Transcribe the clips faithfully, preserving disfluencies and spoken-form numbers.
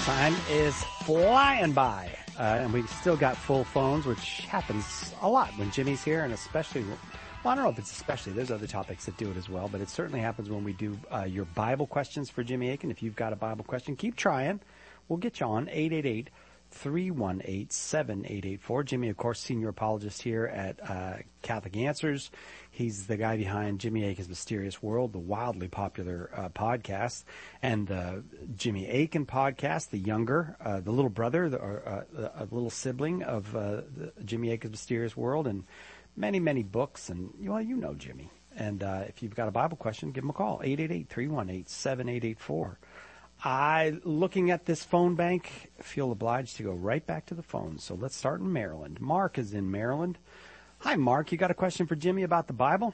Time is flying by, uh, and we still got full phones, which happens a lot when Jimmy's here, and especially, well, I don't know if it's especially, there's other topics that do it as well, but it certainly happens when we do uh, your Bible questions for Jimmy Akin. If you've got a Bible question, keep trying. We'll get you on, eight eight eight, three one eight, seven eight eight four. Jimmy, of course, senior apologist here at uh, Catholic Answers. He's the guy behind Jimmy Akin's Mysterious World, the wildly popular uh, podcast, and the Jimmy Akin podcast, the younger, uh, the little brother, the, or, uh, a little sibling of uh, the Jimmy Akin's Mysterious World, and many, many books. And, well, you know Jimmy. And uh, if you've got a Bible question, give him a call, eight eight eight, three one eight, seven eight eight four. I, looking at this phone bank, feel obliged to go right back to the phone. So let's start in Maryland. Mark is in Maryland. Hi, Mark. You got a question for Jimmy about the Bible?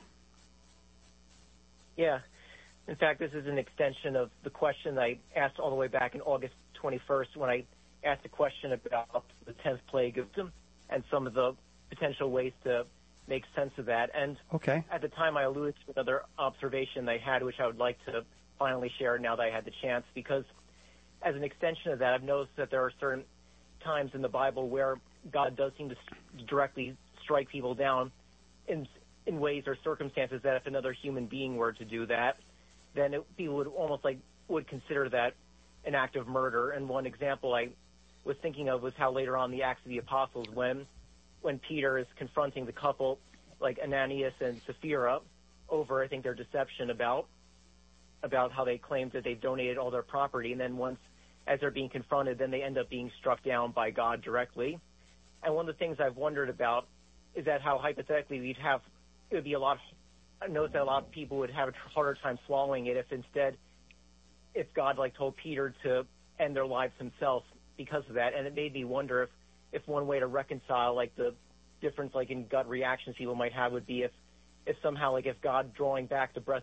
Yeah. In fact, this is an extension of the question I asked all the way back in August twenty-first when I asked a question about the tenth plague of them and some of the potential ways to make sense of that. And okay. At the time, I alluded to another observation I had, which I would like to finally share now that I had the chance, because as an extension of that, I've noticed that there are certain times in the Bible where God does seem to directly strike people down in in ways or circumstances that if another human being were to do that, then it, people would almost like would consider that an act of murder. And one example I was thinking of was how later on the Acts of the Apostles, when when Peter is confronting the couple like Ananias and Sapphira over, I think, their deception about about how they claimed that they've donated all their property, and then once, as they're being confronted, then they end up being struck down by God directly. And one of the things I've wondered about is that how hypothetically we'd have, it would be a lot, I know that a lot of people would have a harder time swallowing it if instead, if God like told Peter to end their lives himself because of that. And it made me wonder if, if one way to reconcile like the difference like in gut reactions people might have would be if, if somehow like if God drawing back the breath